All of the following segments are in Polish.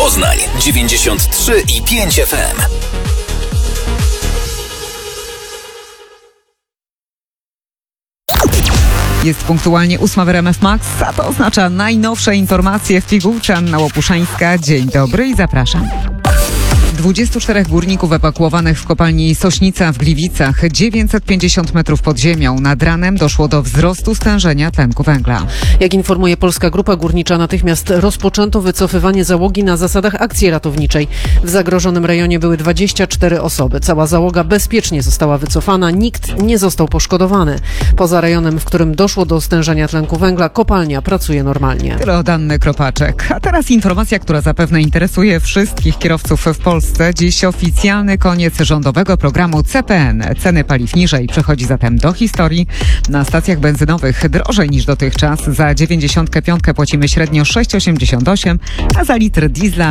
Poznań 93,5 FM. Jest punktualnie 8 w RMF Max, a to oznacza najnowsze informacje w pigułce. Anna Łopuszzańska. Dzień dobry i zapraszam. 24 górników ewakuowanych w kopalni Sośnica w Gliwicach, 950 metrów pod ziemią. Nad ranem doszło do wzrostu stężenia tlenku węgla. Jak informuje Polska Grupa Górnicza, natychmiast rozpoczęto wycofywanie załogi na zasadach akcji ratowniczej. W zagrożonym rejonie były 24 osoby. Cała załoga bezpiecznie została wycofana, nikt nie został poszkodowany. Poza rejonem, w którym doszło do stężenia tlenku węgla, kopalnia pracuje normalnie. Tyle od Anny Kropaczek. A teraz informacja, która zapewne interesuje wszystkich kierowców w Polsce. Dziś oficjalny koniec rządowego programu CPN. Ceny paliw niżej, przechodzi zatem do historii. Na stacjach benzynowych drożej niż dotychczas. Za 95 płacimy średnio 6,88, a za litr diesla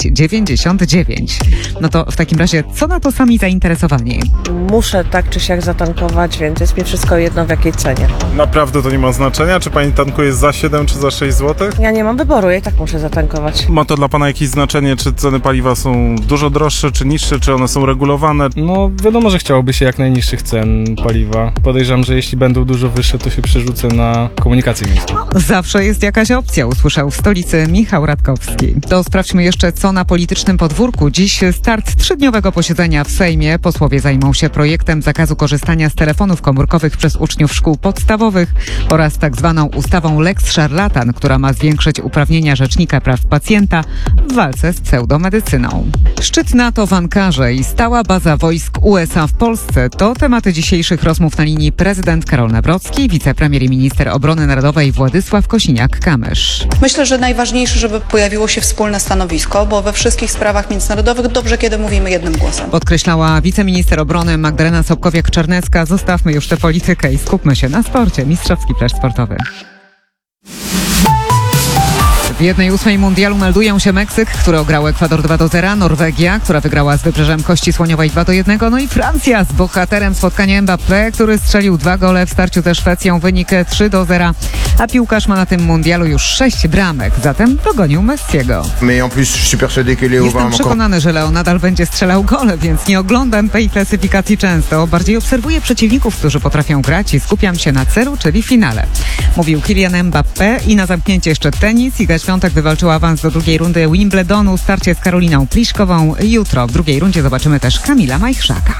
6,99. No to w takim razie, co na to sami zainteresowani? Muszę tak czy siak zatankować, więc jest mi wszystko jedno w jakiej cenie. Naprawdę to nie ma znaczenia, czy pani tankuje za 7 czy za 6 zł? Ja nie mam wyboru, ja i tak muszę zatankować. Ma to dla pana jakieś znaczenie, czy ceny paliwa są dużo droższe, czy niższe, czy one są regulowane? No wiadomo, że chciałoby się jak najniższych cen paliwa. Podejrzewam, że jeśli będą dużo wyższe, to się przerzucę na komunikację miejską. Zawsze jest jakaś opcja, usłyszał w stolicy Michał Radkowski. To sprawdźmy jeszcze, co na politycznym podwórku. Dziś start 3-dniowego posiedzenia w Sejmie. Posłowie zajmą się projektem zakazu korzystania z telefonów komórkowych przez uczniów szkół podstawowych oraz tak zwaną ustawą Lex Szarlatan, która ma zwiększyć uprawnienia Rzecznika Praw Pacjenta w walce z pseudomedycyną. Szczyt NATO w Ankarze i stała baza wojsk USA w Polsce to tematy dzisiejszych rozmów na linii prezydent Karol Nawrocki, wicepremier i minister obrony narodowej Władysław Kosiniak-Kamysz. Myślę, że najważniejsze, żeby pojawiło się wspólne stanowisko, bo we wszystkich sprawach międzynarodowych dobrze, kiedy mówimy jednym głosem. Podkreślała wiceminister obrony Magdalena Sobkowiak-Czarnecka. Zostawmy już tę politykę i skupmy się na sporcie. Mistrzowski Flash Sportowy. W 1/8 mundialu meldują się Meksyk, który ograł Ekwador 2-0, Norwegia, która wygrała z Wybrzeżem Kości Słoniowej 2-1, no i Francja z bohaterem spotkania Mbappé, który strzelił 2 gole w starciu ze Szwecją, wynik 3-0, a piłkarz ma na tym mundialu już 6 bramek, zatem dogonił Messiego. Jestem przekonany, że Leo nadal będzie strzelał gole, więc nie oglądam tej klasyfikacji często, bardziej obserwuję przeciwników, którzy potrafią grać i skupiam się na celu, czyli finale. Mówił Kylian Mbappé i na zamknięcie jeszcze tenis. Iga Świątek wywalczyła awans do drugiej rundy Wimbledonu, starcie z Karoliną Pliszkową. Jutro w drugiej rundzie zobaczymy też Kamila Majchrzaka.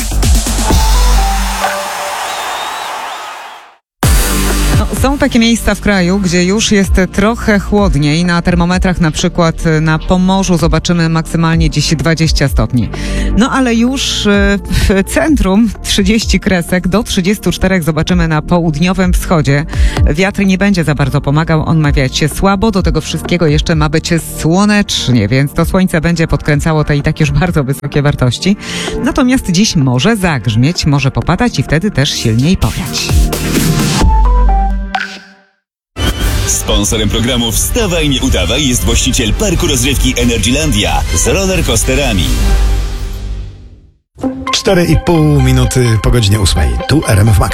Są takie miejsca w kraju, gdzie już jest trochę chłodniej. Na termometrach na przykład na Pomorzu zobaczymy maksymalnie dziś 20 stopni. No ale już w centrum 30 kresek, do 34 zobaczymy na południowym wschodzie. Wiatr nie będzie za bardzo pomagał, on ma wiać się słabo. Do tego wszystkiego jeszcze ma być słonecznie, więc to słońce będzie podkręcało te i tak już bardzo wysokie wartości. Natomiast dziś może zagrzmieć, może popadać i wtedy też silniej powiać. Sponsorem programu Wstawaj, nie udawaj jest właściciel parku rozrywki Energylandia z rollercoasterami. 4,5 minuty po godzinie 8. Tu RMF Max.